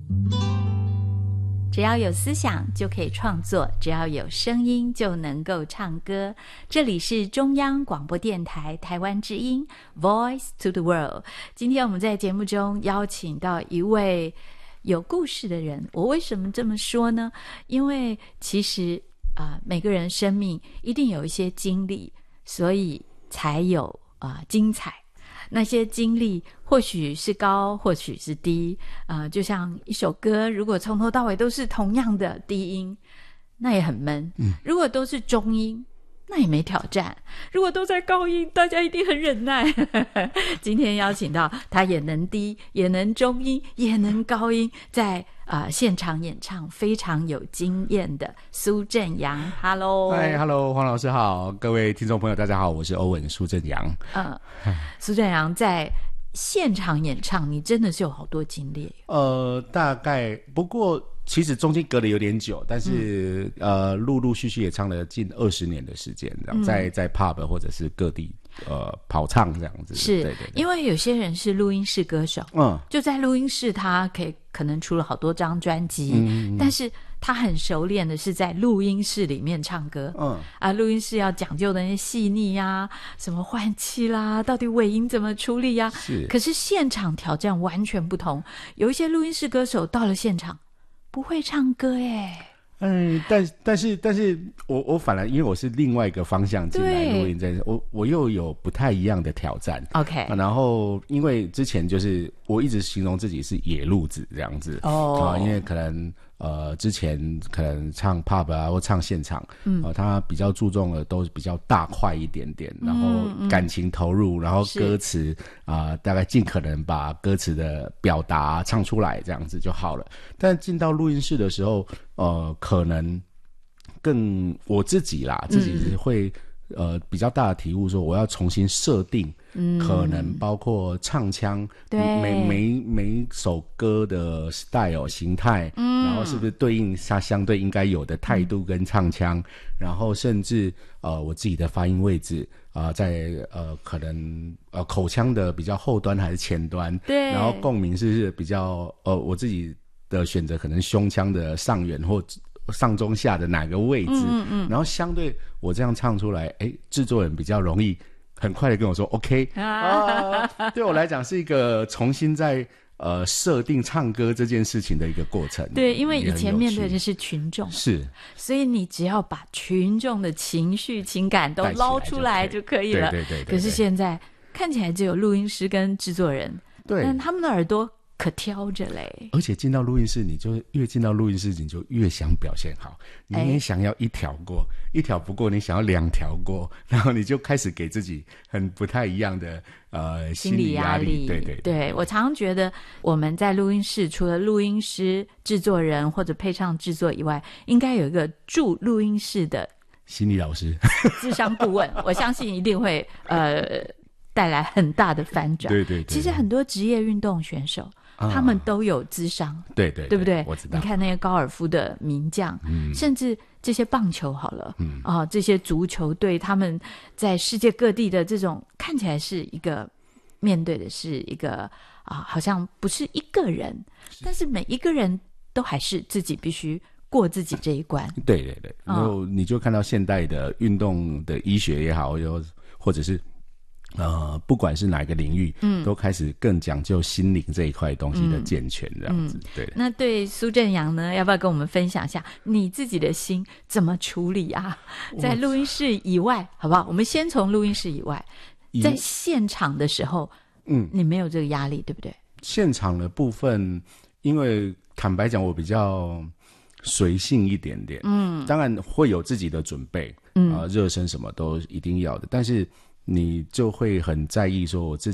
只要有思想就可以创作，只要有声音就能够唱歌。这里是中央广播电台台湾之音 Voice to the World。 今天我们在节目中邀请到一位有故事的人。我为什么这么说呢？因为其实每个人生命一定有一些经历，所以才有精彩。那些经历或许是高或许是低，就像一首歌如果从头到尾都是同样的低音，那也很闷。如果都是中音，那也没挑战。如果都在高音，大家一定很忍耐。今天邀请到他也能低也能中音也能高音，在现场演唱非常有经验的苏振阳。 Hello。 嗨 Hello 黄老师好，各位听众朋友大家好，我是欧文苏振阳。 苏振阳在现场演唱你真的是有好多经历。 大概不过其实中间隔得有点久，但是陆陆续续也唱了近20年的时间，在 pub 或者是各地跑唱这样子。 是， 对对对， 因为有些人是录音室歌手，就在录音室他可能出了好多张专辑，但是他很熟练的是在录音室里面唱歌。录音室要讲究的那些细腻啊，什么换气啦，到底尾音怎么处理啊，可是现场挑战完全不同。有一些录音室歌手到了现场不会唱歌耶。 但是我反而因为我是另外一个方向进来录音，我又有不太一样的挑战。 OK， 然后因为之前就是我一直形容自己是野路子这样子。因为可能之前可能唱 pub 啊或唱现场，他比较注重的都比较大块一点点，然后感情投入，然后歌词大概尽可能把歌词的表达唱出来这样子就好了。但进到录音室的时候，可能更我自己是会比较大的体悟，说我要重新设定，可能包括唱腔，每首歌的 style 形态，然后是不是对应它相对应该有的态度跟唱腔，然后甚至我自己的发音位置在可能口腔的比较后端还是前端，对，然后共鸣是比较我自己的选择可能胸腔的上缘或上中下的哪个位置，然后相对我这样唱出来，制作人比较容易很快的跟我说 OK 对我来讲是一个重新在设定唱歌这件事情的一个过程。对， 因为以前面对的是群众， 是， 所以你只要把群众的情绪情感都捞出来就可以了。对。可是现在看起来只有录音师跟制作人，对，但他们的耳朵可挑着嘞。 而且进到录音室，你就越进到录音室你就越想表现好，你也想要一条过，一条不过你想要2条过，然后你就开始给自己很不太一样的心理压力。对， 我常常觉得我们在录音室除了录音师、制作人或者配唱制作以外，应该有一个驻录音室的心理老师、 諮商顾问我相信一定会带来很大的翻转。对，其实很多职业运动选手他们都有諮商，对不对？我知道。你看那些高尔夫的名将，甚至这些棒球好了，这些足球队，他们在世界各地的这种看起来是一个面对的是一个好像不是一个人，但是每一个人都还是自己必须过自己这一关。对， 然后你就看到现代的运动的医学也好，或者是不管是哪个领域，都开始更讲究心灵这一块东西的健全这样子。对。那对苏振阳呢，要不要跟我们分享一下你自己的心怎么处理啊？在录音室以外，好不好？我们先从录音室以外，在现场的时候，你没有这个压力，对不对？ 现场的部分，因为坦白讲，我比较随性一点点，当然会有自己的准备，热身什么都一定要的，但是你就会很在意说我自